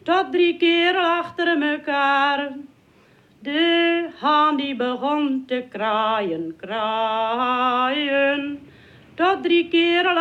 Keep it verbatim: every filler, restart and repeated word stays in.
tot drie keer achter mekaar. De haan die begon te kraaien, kraaien, tot drie keer